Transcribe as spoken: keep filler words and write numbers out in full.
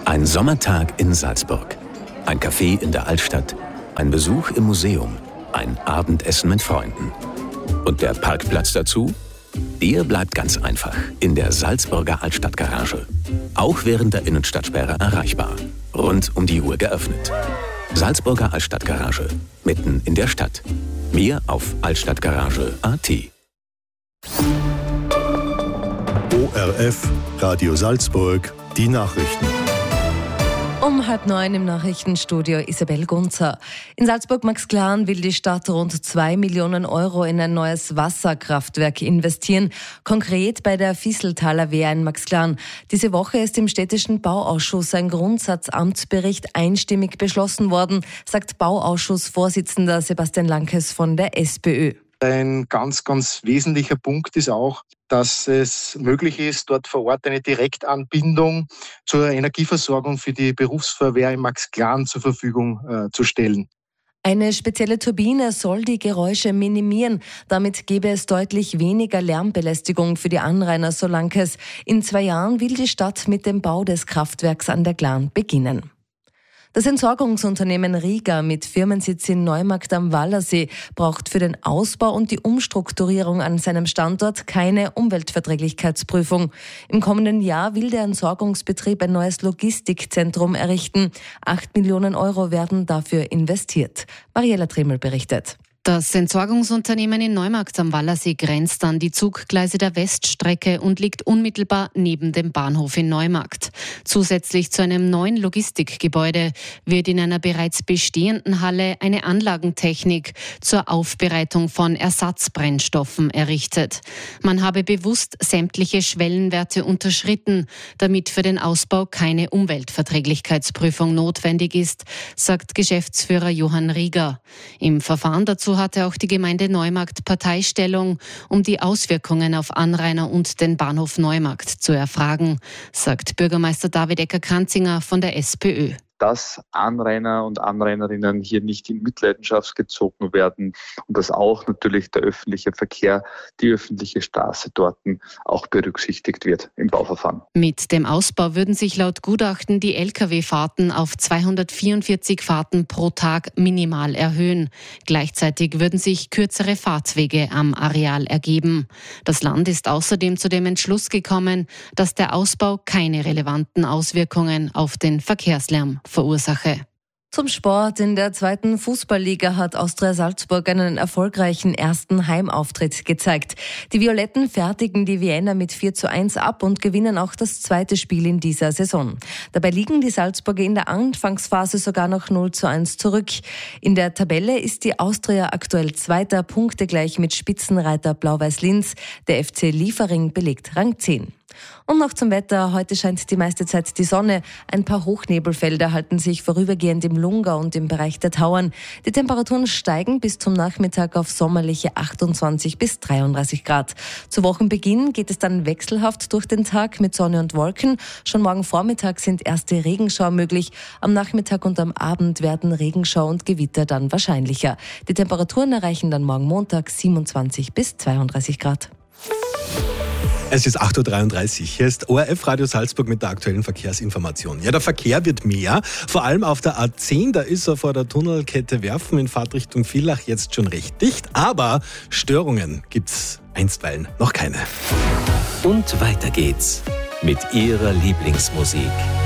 Ein Sommertag in Salzburg, ein Café in der Altstadt, ein Besuch im Museum, ein Abendessen mit Freunden. Und der Parkplatz dazu? Der bleibt ganz einfach in der Salzburger Altstadtgarage. Auch während der Innenstadtsperre erreichbar. Rund um die Uhr geöffnet. Salzburger Altstadtgarage, mitten in der Stadt. Mehr auf altstadtgarage punkt at. O R F, Radio Salzburg, die Nachrichten. Um halb neun im Nachrichtenstudio Isabel Gunzer. In Salzburg-Maxglan will die Stadt rund zwei Millionen Euro in ein neues Wasserkraftwerk investieren. Konkret bei der Visseltaler Wehr in Maxglan. Diese Woche ist im städtischen Bauausschuss ein Grundsatzamtsbericht einstimmig beschlossen worden, sagt Bauausschussvorsitzender Sebastian Lankes von der SPÖ. Ein ganz, ganz wesentlicher Punkt ist auch, dass es möglich ist, dort vor Ort eine Direktanbindung zur Energieversorgung für die Berufsfeuerwehr in Maxglan zur Verfügung äh, zu stellen. Eine spezielle Turbine soll die Geräusche minimieren. Damit gäbe es deutlich weniger Lärmbelästigung für die Anrainer, so Lankes. In zwei Jahren will die Stadt mit dem Bau des Kraftwerks an der Glan beginnen. Das Entsorgungsunternehmen Riga mit Firmensitz in Neumarkt am Wallersee braucht für den Ausbau und die Umstrukturierung an seinem Standort keine Umweltverträglichkeitsprüfung. Im kommenden Jahr will der Entsorgungsbetrieb ein neues Logistikzentrum errichten. Acht Millionen Euro werden dafür investiert. Mariella Trimmel berichtet. Das Entsorgungsunternehmen in Neumarkt am Wallersee grenzt an die Zuggleise der Weststrecke und liegt unmittelbar neben dem Bahnhof in Neumarkt. Zusätzlich zu einem neuen Logistikgebäude wird in einer bereits bestehenden Halle eine Anlagentechnik zur Aufbereitung von Ersatzbrennstoffen errichtet. Man habe bewusst sämtliche Schwellenwerte unterschritten, damit für den Ausbau keine Umweltverträglichkeitsprüfung notwendig ist, sagt Geschäftsführer Johann Rieger. Im Verfahren dazu hatte auch die Gemeinde Neumarkt Parteistellung, um die Auswirkungen auf Anrainer und den Bahnhof Neumarkt zu erfragen, sagt Bürgermeister David Ecker-Kranzinger von der SPÖ. Dass Anrainer und Anrainerinnen hier nicht in Mitleidenschaft gezogen werden und dass auch natürlich der öffentliche Verkehr, die öffentliche Straße dort auch berücksichtigt wird im Bauverfahren. Mit dem Ausbau würden sich laut Gutachten die L K W-Fahrten auf zweihundertvierundvierzig Fahrten pro Tag minimal erhöhen. Gleichzeitig würden sich kürzere Fahrtwege am Areal ergeben. Das Land ist außerdem zu dem Entschluss gekommen, dass der Ausbau keine relevanten Auswirkungen auf den Verkehrslärm verursache. Zum Sport. In der zweiten Fußballliga hat Austria Salzburg einen erfolgreichen ersten Heimauftritt gezeigt. Die Violetten fertigen die Wiener mit vier zu eins ab und gewinnen auch das zweite Spiel in dieser Saison. Dabei liegen die Salzburger in der Anfangsphase sogar noch null zu eins zurück. In der Tabelle ist die Austria aktuell Zweiter, punktegleich mit Spitzenreiter Blau-Weiß Linz. Der F C Liefering belegt Rang zehn. Und noch zum Wetter. Heute scheint die meiste Zeit die Sonne. Ein paar Hochnebelfelder halten sich vorübergehend im Lungau und im Bereich der Tauern. Die Temperaturen steigen bis zum Nachmittag auf sommerliche achtundzwanzig bis dreiunddreißig Grad. Zu Wochenbeginn geht es dann wechselhaft durch den Tag mit Sonne und Wolken. Schon morgen Vormittag sind erste Regenschauer möglich. Am Nachmittag und am Abend werden Regenschau und Gewitter dann wahrscheinlicher. Die Temperaturen erreichen dann morgen Montag siebenundzwanzig bis zweiunddreißig Grad. Es ist acht Uhr dreiunddreißig. Hier ist O R F Radio Salzburg mit der aktuellen Verkehrsinformation. Ja, der Verkehr wird mehr, vor allem auf der A zehn. Da ist er vor der Tunnelkette Werfen in Fahrtrichtung Villach jetzt schon recht dicht. Aber Störungen gibt's einstweilen noch keine. Und weiter geht's mit Ihrer Lieblingsmusik.